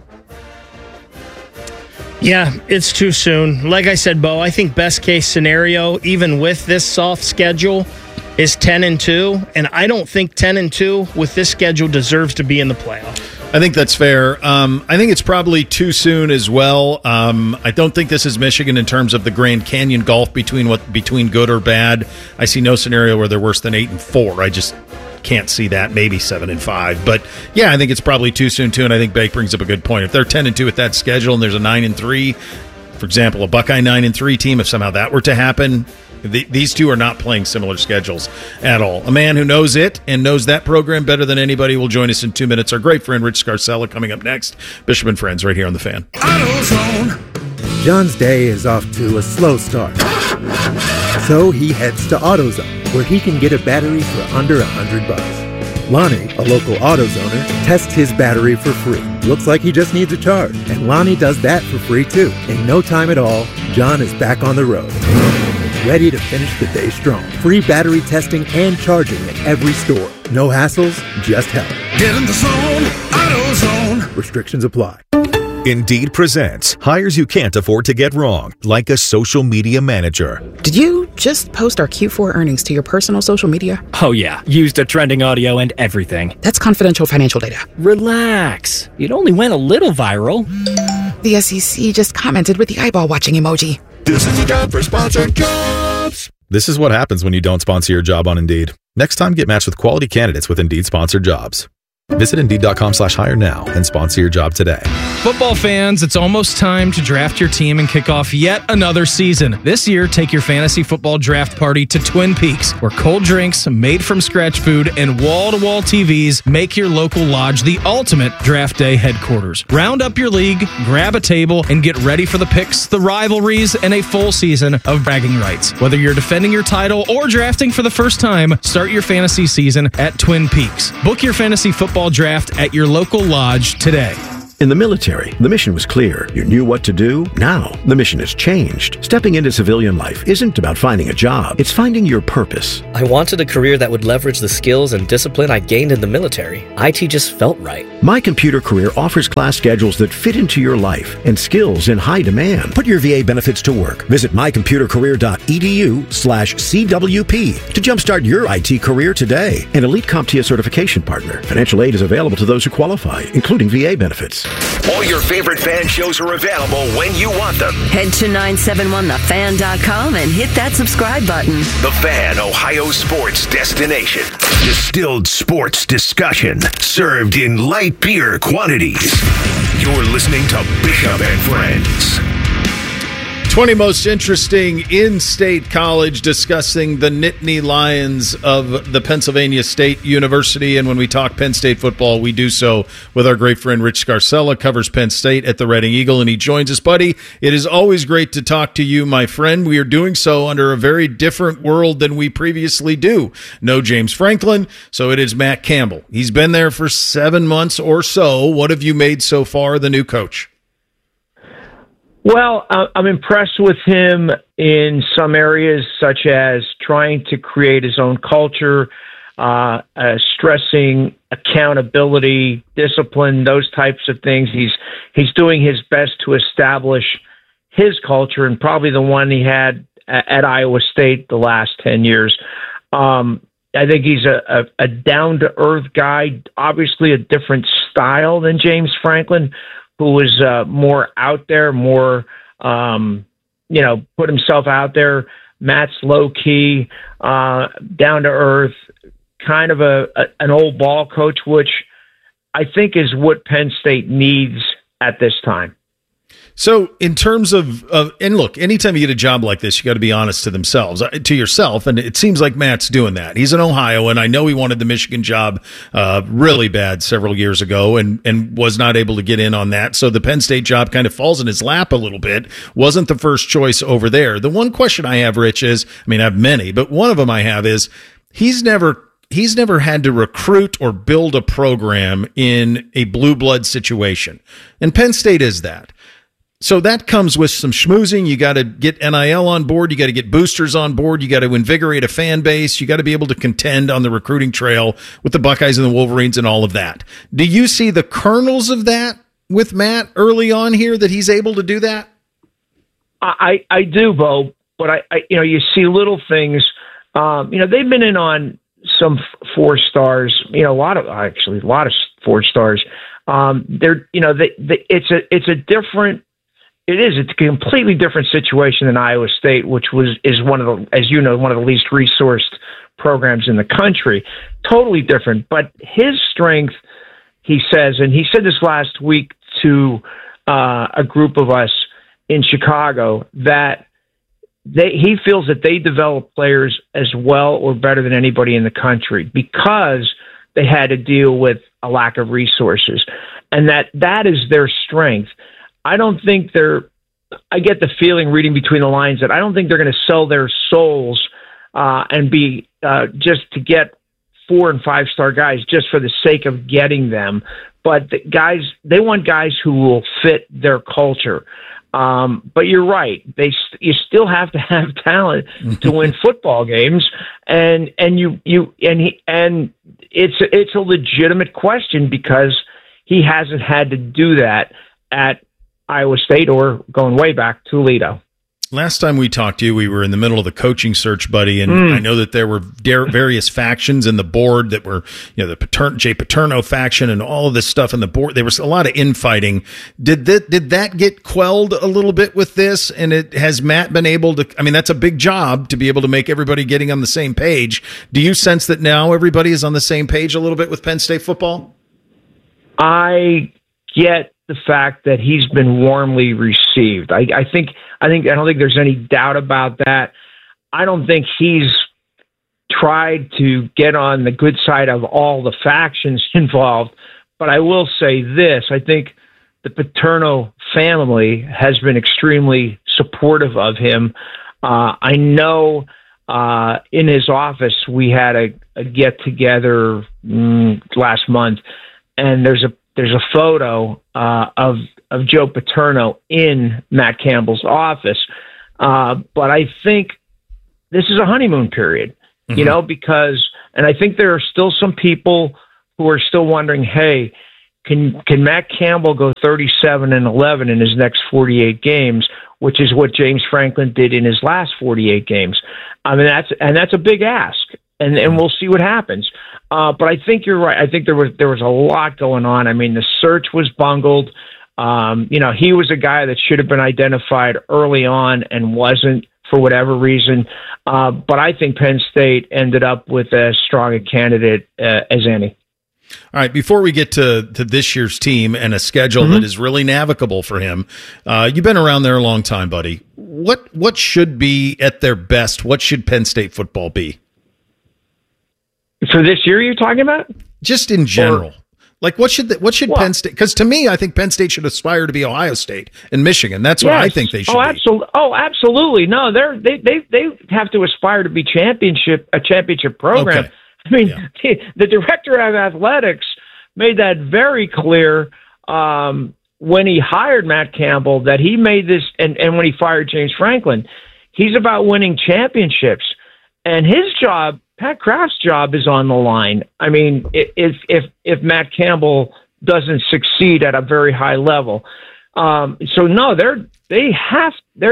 Yeah, it's too soon. Like I said, Bo, I think best case scenario, even with this soft schedule, is 10-2, and I don't think 10-2 with this schedule deserves to be in the playoff. I think that's fair. I think it's probably too soon as well. I don't think this is Michigan in terms of the Grand Canyon gulf between good or bad. I see no scenario where they're worse than 8-4. I just can't see that. Maybe 7-5, but yeah, I think it's probably too soon too. And I think Bake brings up a good point. If they're 10-2 with that schedule, and there's a 9-3, for example, a Buckeye 9-3 team, if somehow that were to happen. These two are not playing similar schedules at all. A man who knows it and knows that program better than anybody will join us in 2 minutes. Our great friend Rich Scarcella coming up next. Bishop and Friends right here on The Fan. AutoZone. John's day is off to a slow start. So he heads to AutoZone, where he can get a battery for under $100. Lonnie, a local AutoZoner, tests his battery for free. Looks like he just needs a charge. And Lonnie does that for free too. In no time at all, John is back on the road, ready to finish the day strong. Free battery testing and charging at every store. No hassles, just help. Get in the zone, AutoZone. Restrictions apply. Indeed presents hires you can't afford to get wrong, like a social media manager. Did you just post our Q4 earnings to your personal social media? Oh yeah, used a trending audio and everything. That's confidential financial data. Relax. It only went a little viral. The SEC just commented with the eyeball watching emoji. This is a job for sponsored jobs. This is what happens when you don't sponsor your job on Indeed. Next time, get matched with quality candidates with Indeed sponsored jobs. Visit Indeed.com/hire now and sponsor your job today. Football fans, it's almost time to draft your team and kick off yet another season. This year, take your fantasy football draft party to Twin Peaks, where cold drinks, made from scratch food, and wall-to-wall TVs make your local lodge the ultimate draft day headquarters. Round up your league, grab a table, and get ready for the picks, the rivalries, and a full season of bragging rights. Whether you're defending your title or drafting for the first time, start your fantasy season at Twin Peaks. Book your fantasy football draft at your local lodge today. In the military, the mission was clear. You knew what to do. Now, the mission has changed. Stepping into civilian life isn't about finding a job. It's finding your purpose. I wanted a career that would leverage the skills and discipline I gained in the military. IT just felt right. My Computer Career offers class schedules that fit into your life and skills in high demand. Put your VA benefits to work. Visit mycomputercareer.edu/CWP to jumpstart your IT career today. An elite CompTIA certification partner. Financial aid is available to those who qualify, including VA benefits. All your favorite fan shows are available when you want them. Head to 971thefan.com and hit that subscribe button. The Fan, Ohio sports destination. Distilled sports discussion, served in light beer quantities. You're listening to Bishop and Friends. 20 most interesting in-state college, discussing the Nittany Lions of the Pennsylvania State University. And when we talk Penn State football, we do so with our great friend Rich Scarcella, covers Penn State at the Reading Eagle, and he joins us. Buddy, it is always great to talk to you, my friend. We are doing so under a very different world than we previously do. No James Franklin, so it is Matt Campbell. He's been there for 7 months or so. What have you made so far, the new coach? Well, I'm impressed with him in some areas, such as trying to create his own culture, stressing accountability, discipline, those types of things. He's doing his best to establish his culture, and probably the one he had at Iowa State the last 10 years. I think he's a down-to-earth guy, obviously a different style than James Franklin, who was more out there, more, put himself out there. Matt's low-key, down-to-earth, kind of an old ball coach, which I think is what Penn State needs at this time. So in terms of and look, anytime you get a job like this, you got to be honest to yourself. And it seems like Matt's doing that. He's an Ohioan. I know he wanted the Michigan job really bad several years ago and was not able to get in on that. So the Penn State job kind of falls in his lap a little bit. Wasn't the first choice over there. The one question I have, Rich, is, I have many, but one of them I have is he's never had to recruit or build a program in a blue blood situation. And Penn State is that. So that comes with some schmoozing. You got to get NIL on board. You got to get boosters on board. You got to invigorate a fan base. You got to be able to contend on the recruiting trail with the Buckeyes and the Wolverines and all of that. Do you see the kernels of that with Matt early on here, that he's able to do that? I do, Bo, but I you see little things. They've been in on some 4 stars. A lot of 4 stars. It's a completely different situation than Iowa State, which is one of the least resourced programs in the country. Totally different. But his strength, he says, and he said this last week to a group of us in Chicago, that he feels that they develop players as well or better than anybody in the country because they had to deal with a lack of resources, and that is their strength. I don't think I get the feeling reading between the lines that I don't think they're going to sell their souls and be just to get 4 and 5 star guys just for the sake of getting them. But they want guys who will fit their culture. But you're right. You still have to have talent to win football games. And it's a legitimate question because he hasn't had to do that at Iowa State or going way back, Toledo. Last time we talked to you, we were in the middle of the coaching search, buddy, and I know that there were various factions in the board that were, the Jay Paterno faction and all of this stuff in the board. There was a lot of infighting. Did that get quelled a little bit with this? And has Matt been able to? That's a big job to be able to make everybody getting on the same page. Do you sense that now everybody is on the same page a little bit with Penn State football? I get the fact that he's been warmly received. I don't think there's any doubt about that. I don't think he's tried to get on the good side of all the factions involved. But I will say this: I think the Paterno family has been extremely supportive of him. I know in his office we had a get together last month, and there's a photo of Joe Paterno in Matt Campbell's office. But I think this is a honeymoon period, because, and I think there are still some people who are still wondering, hey, can Matt Campbell go 37-11 in his next 48 games, which is what James Franklin did in his last 48 games? I mean, that's a big ask, and we'll see what happens. But I think you're right. I think there was a lot going on. I mean, the search was bungled. He was a guy that should have been identified early on and wasn't for whatever reason. But I think Penn State ended up with as strong a candidate as any. All right, before we get to this year's team and a schedule that is really navigable for him, you've been around there a long time, buddy. What should be at their best? What should Penn State football be? For this year you're talking about? Just in general. What should Penn State? Because to me, I think Penn State should aspire to be Ohio State and Michigan. That's what I think they should be. Absolutely. No, they have to aspire to be a championship program. Okay. I mean, the director of athletics made that very clear when he hired Matt Campbell, that he made this, and when he fired James Franklin, he's about winning championships. And his job, Pat Kraft's job, is on the line. I mean, if Matt Campbell doesn't succeed at a very high level, so no, they have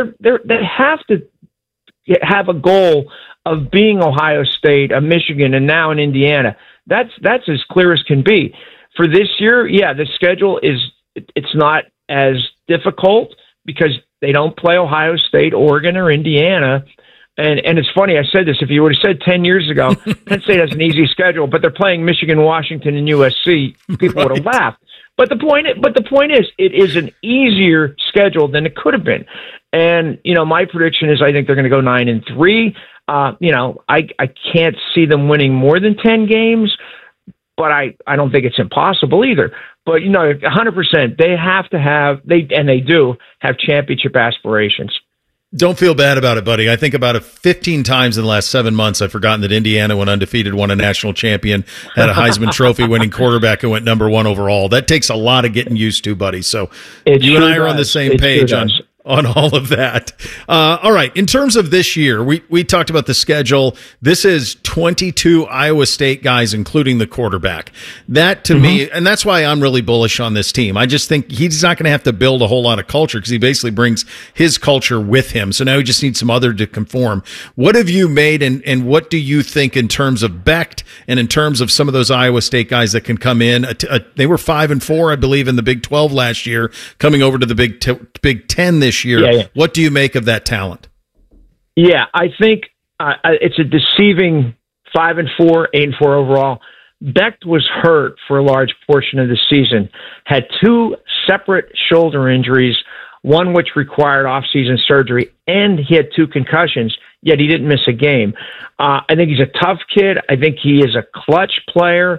to have a goal of being Ohio State, Michigan, and now in Indiana. That's as clear as can be. For this year, the schedule it's not as difficult because they don't play Ohio State, Oregon, or Indiana. And it's funny, I said this, if you would have said 10 years ago, Penn State has an easy schedule, but they're playing Michigan, Washington, and USC, people would have laughed. But the point is, it is an easier schedule than it could have been. And, my prediction is I think they're going to go 9-3. I can't see them winning more than 10 games, but I don't think it's impossible either. But, 100%, they have to have, they do have championship aspirations. Don't feel bad about it, buddy. I think about it 15 times in the last 7 months I've forgotten that Indiana went undefeated, won a national champion, had a Heisman Trophy winning quarterback who went number 1 overall. That takes a lot of getting used to, buddy. So you and I are on the same page on all of that. All right. In terms of this year, we talked about the schedule. This is 22 Iowa State guys, including the quarterback. That to me, and that's why I'm really bullish on this team. I just think he's not going to have to build a whole lot of culture because he basically brings his culture with him. So now he just needs some other to conform. What have you made and what do you think in terms of Becht and in terms of some of those Iowa State guys that can come in? They were 5-4, I believe, in the Big 12 last year, coming over to the Big 10 this year. Yeah. What do you make of that talent? Yeah, I think it's a deceiving 5-4, 8-4 overall. Becht was hurt for a large portion of the season, had 2 separate shoulder injuries, one which required off-season surgery, and he had 2 concussions, yet he didn't miss a game. I think he's a tough kid. I think he is a clutch player.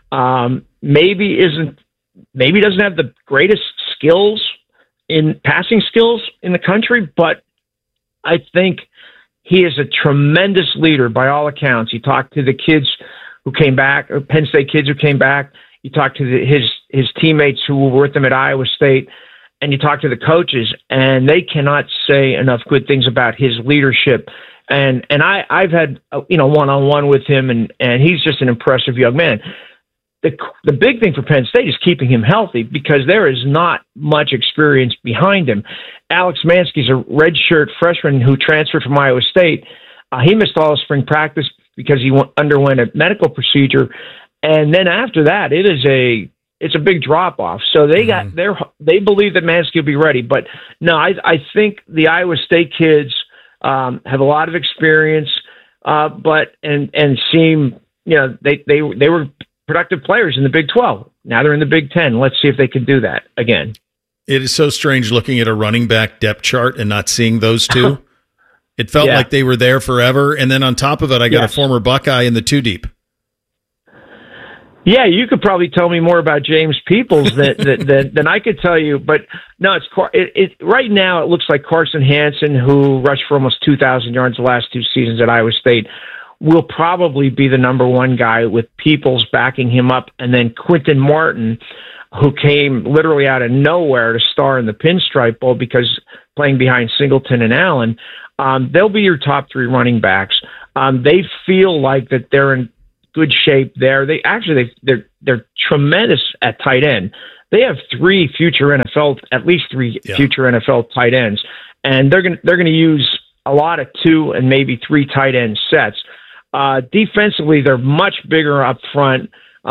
Maybe doesn't have the greatest skills in passing skills in the country, but I think he is a tremendous leader by all accounts. You talk to the kids who came back, or Penn State kids who came back. You talk to his teammates who were with him at Iowa State, and you talk to the coaches, and they cannot say enough good things about his leadership. And I've had one-on-one with him, and he's just an impressive young man. The big thing for Penn State is keeping him healthy because there is not much experience behind him. Alex Mansky's a redshirt freshman who transferred from Iowa State. He missed all of spring practice because he underwent a medical procedure, and then after that, it's a big drop off. So they believe that Mansky will be ready, but no, I think the Iowa State kids have a lot of experience, but seem they were productive players in the Big 12. Now they're in the Big Ten. Let's see if they can do that again. It is so strange looking at a running back depth chart and not seeing those two. It felt like they were there forever. And then on top of it, I got a former Buckeye in the two deep. Yeah, you could probably tell me more about James Peoples than I could tell you. But no, right now it looks like Carson Hansen, who rushed for almost 2,000 yards the last 2 seasons at Iowa State, will probably be the number one guy with Peoples backing him up. And then Quinton Martin, who came literally out of nowhere to star in the Pinstripe Bowl because playing behind Singleton and Allen, they'll be your top 3 running backs. They feel like that they're in good shape there. They're tremendous at tight end. They have at least three future NFL tight ends, and they're going to use a lot of 2 and maybe 3 tight end sets. Defensively, they're much bigger up front.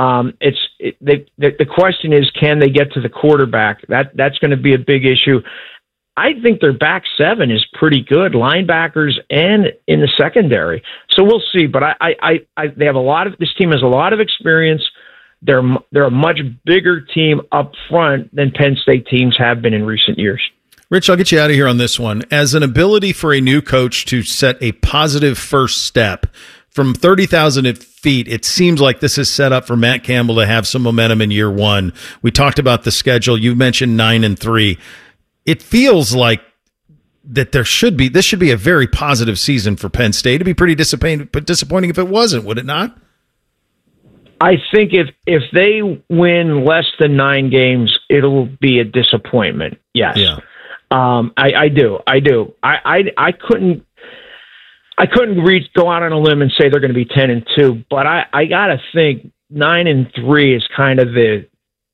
The question is, can they get to the quarterback? That's going to be a big issue. I think their back 7 is pretty good, linebackers and in the secondary. So we'll see. But they have this team has a lot of experience. They're a much bigger team up front than Penn State teams have been in recent years. Rich, I'll get you out of here on this one. As an ability for a new coach to set a positive first step from 30,000 feet, it seems like this is set up for Matt Campbell to have some momentum in year 1. We talked about the schedule. You mentioned 9-3. It feels like that this should be a very positive season for Penn State. It'd be pretty disappointing if it wasn't, would it not? I think if they win less than 9 games, it'll be a disappointment. Yes. Yeah. I do. I couldn't go out on a limb and say they're going to be 10-2, but I gotta think 9-3 is kind of the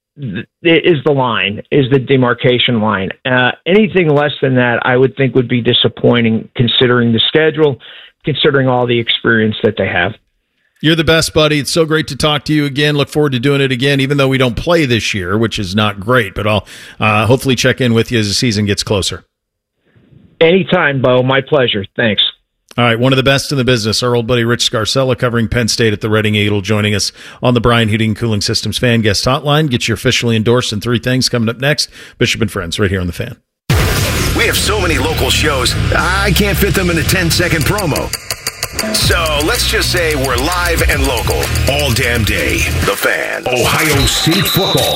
demarcation line. Anything less than that, I would think would be disappointing considering the schedule, considering all the experience that they have. You're the best, buddy. It's so great to talk to you again. Look forward to doing it again, even though we don't play this year, which is not great, but I'll hopefully check in with you as the season gets closer. Anytime, Bo. My pleasure. Thanks. All right, one of the best in the business, our old buddy Rich Scarcella, covering Penn State at the Reading Eagle, joining us on the Brian Heating and Cooling Systems Fan Guest Hotline. Get you officially endorsed in 3 things coming up next. Bishop and Friends, right here on The Fan. We have so many local shows, I can't fit them in a 10-second promo. So let's just say we're live and local all damn day. The Fan. Ohio State football.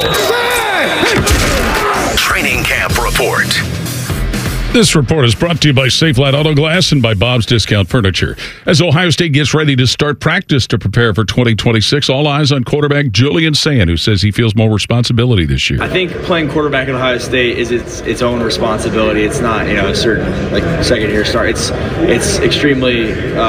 Training camp report. This report is brought to you by Safelite Auto Glass and by Bob's Discount Furniture. As Ohio State gets ready to start practice to prepare for 2026, all eyes on quarterback Julian Sand, who says he feels more responsibility this year. I think playing quarterback at Ohio State is its own responsibility. It's not, a certain second-year start. It's extremely,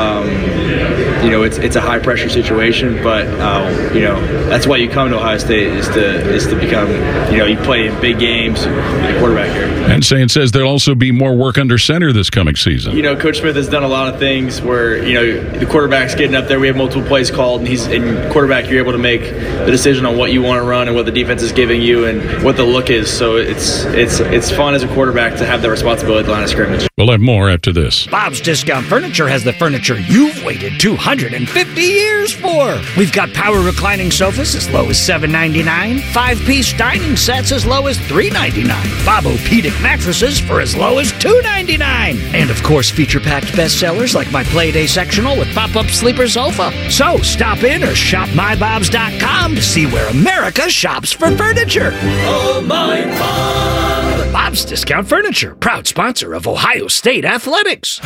it's a high-pressure situation. But that's why you come to Ohio State is to become, you play in big games, be a quarterback here. And Sand says there'll also be more work under center this coming season. Coach Smith has done a lot of things where, the quarterback's getting up there. We have multiple plays called, and quarterback, you're able to make the decision on what you want to run and what the defense is giving you and what the look is. So it's fun as a quarterback to have the responsibility at the line of scrimmage. We'll have more after this. Bob's Discount Furniture has the furniture you've waited 250 years for. We've got power reclining sofas as low as $7.99, 5-piece dining sets as low as $3.99, Bob-O-Pedic mattresses for as low as $2.99. And of course, feature-packed bestsellers like my Playday sectional with pop-up sleeper sofa. So stop in or shop mybobs.com to see where America shops for furniture. Oh, my Bob! Bob's Discount Furniture, proud sponsor of Ohio State Athletics.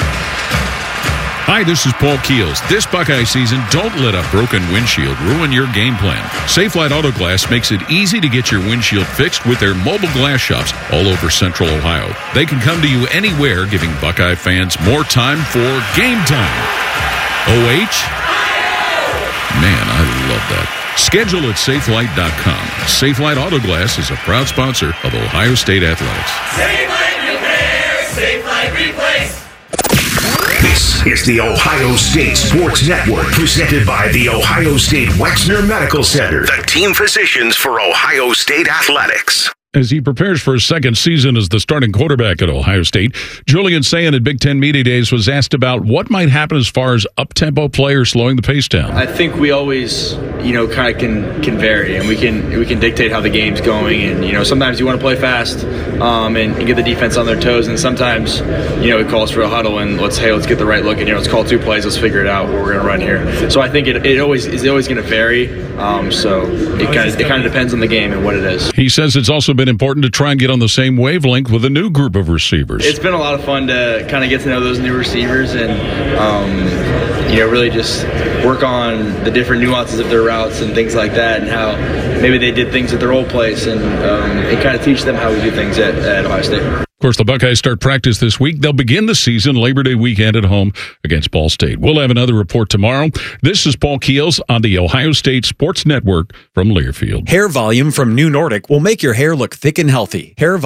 Hi, this is Paul Keels. This Buckeye season, don't let a broken windshield ruin your game plan. Safelite Auto Glass makes it easy to get your windshield fixed with their mobile glass shops all over Central Ohio. They can come to you anywhere, giving Buckeye fans more time for game time. OH? Man, I love that. Schedule at Safelite.com. Safelite Auto Glass is a proud sponsor of Ohio State Athletics. Safelite Repair, Safelite Replace. This is the Ohio State Sports Network, presented by the Ohio State Wexner Medical Center, the team physicians for Ohio State Athletics. As he prepares for his second season as the starting quarterback at Ohio State, Julian Sayin at Big Ten Media Days was asked about what might happen as far as up-tempo players slowing the pace down. I think we always, kind of can vary, and we can dictate how the game's going. And sometimes you want to play fast and get the defense on their toes, and sometimes it calls for a huddle and let's get the right look, and let's call 2 plays, let's figure it out what we're going to run here. So I think it always going to vary. So it kind of depends on the game and what it is. He says it's also been important to try and get on the same wavelength with a new group of receivers. It's been a lot of fun to kind of get to know those new receivers and really just work on the different nuances of their routes and things like that, and how maybe they did things at their old place, and kind of teach them how we do things at Ohio State. Of course, the Buckeyes start practice this week. They'll begin the season Labor Day weekend at home against Ball State. We'll have another report tomorrow. This is Paul Keels on the Ohio State Sports Network from Learfield. Hair volume from New Nordic will make your hair look thick and healthy.